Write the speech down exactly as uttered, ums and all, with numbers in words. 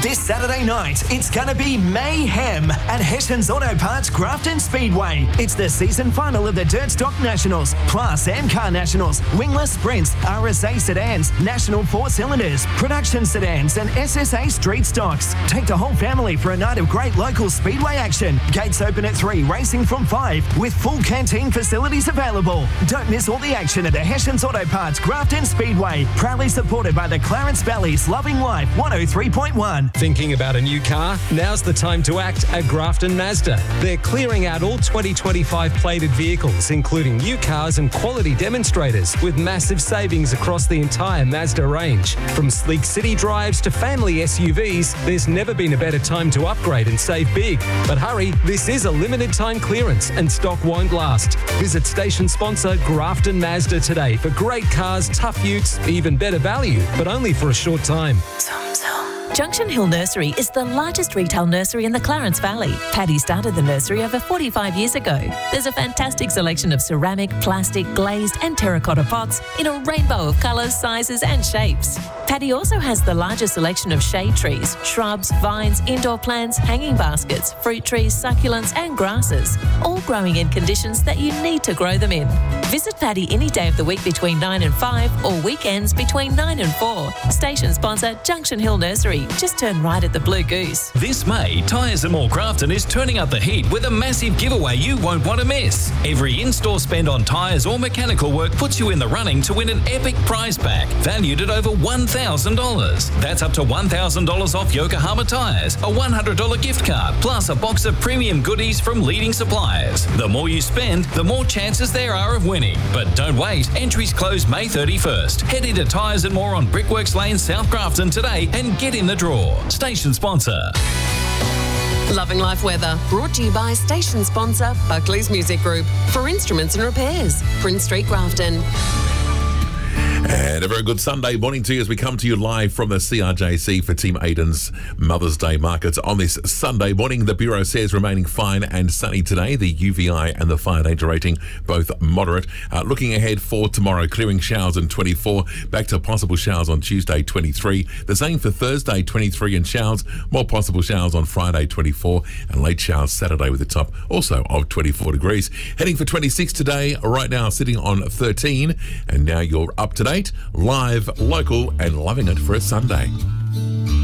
This Saturday night, it's going to be mayhem at Hessian's Auto Parts Grafton Speedway. It's the season final of the Dirt Stock Nationals, plus M-Car Nationals, wingless sprints, R S A sedans, National four cylinders, production sedans and S S A street stocks. Take the whole family for a night of great local speedway action. Gates open at three, racing from five, with full canteen facilities available. Don't miss all the action at the Hessian's Auto Parts Grafton Speedway, proudly supported by the Clarence Valley's Loving Life one oh three point one. Thinking about a new car? Now's the time to act at Grafton Mazda. They're clearing out all twenty twenty-five plated vehicles, including new cars and quality demonstrators, with massive savings across the entire Mazda range. From sleek city drives to family S U Vs, there's never been a better time to upgrade and save big. But hurry, this is a limited time clearance and stock won't last. Visit station sponsor Grafton Mazda today for great cars, tough utes, even better value, but only for a short time. Junction Hill Nursery is the largest retail nursery in the Clarence Valley. Paddy started the nursery over forty-five years ago. There's a fantastic selection of ceramic, plastic, glazed and terracotta pots in a rainbow of colours, sizes and shapes. Paddy also has the largest selection of shade trees, shrubs, vines, indoor plants, hanging baskets, fruit trees, succulents and grasses, all growing in conditions that you need to grow them in. Visit Paddy any day of the week between nine and five or weekends between nine and four. Station sponsor Junction Hill Nursery. Just turn right at the Blue Goose. This May, Tyres and More Grafton is turning up the heat with a massive giveaway you won't want to miss. Every in-store spend on tyres or mechanical work puts you in the running to win an epic prize pack valued at over one thousand dollars. That's up to one thousand dollars off Yokohama tyres, a one hundred dollars gift card, plus a box of premium goodies from leading suppliers. The more you spend, the more chances there are of winning. But don't wait, entries close May thirty-first. Head into Tyres and More on Brickworks Lane, South Grafton today and get in the draw. Station sponsor. Loving Life Weather, brought to you by station sponsor Buckley's Music Group. For instruments and repairs, Prince Street, Grafton. And a very good Sunday morning to you as we come to you live from the C R J C for Team Aiden's Mother's Day markets on this Sunday morning. The Bureau says remaining fine and sunny today. The U V I and the fire danger rating both moderate. Uh, looking ahead for tomorrow, clearing showers in twenty-four, back to possible showers on Tuesday, twenty-three. The same for Thursday, twenty-three, and showers. More possible showers on Friday, twenty-four, and late showers Saturday with a top also of twenty-four degrees. Heading for twenty-six today, right now sitting on thirteen, and now you're up to date, live, local, and loving it for a Sunday.